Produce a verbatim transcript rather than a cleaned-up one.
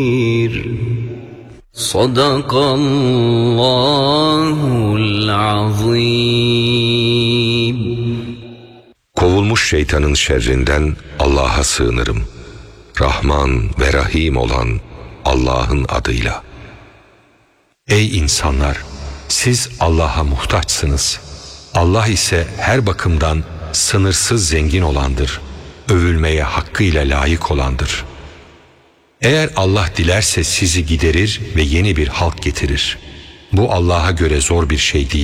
Sadakallahul azim. Kovulmuş şeytanın şerrinden Allah'a sığınırım. Rahman ve Rahim olan Allah'ın adıyla. Ey insanlar! Siz Allah'a muhtaçsınız. Allah ise her bakımdan sınırsız zengin olandır. Övülmeye hakkıyla layık olandır. Eğer Allah dilerse sizi giderir ve yeni bir halk getirir. Bu Allah'a göre zor bir şey değil.